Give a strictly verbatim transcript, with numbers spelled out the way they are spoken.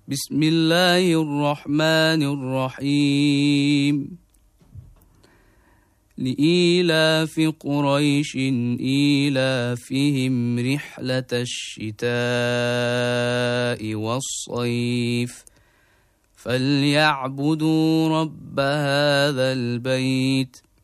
بسم الله الرحمن الرحيم لإيلاف قريش إيلافهم رحلة الشتاء والصيف فليعبدوا رب هذا البيت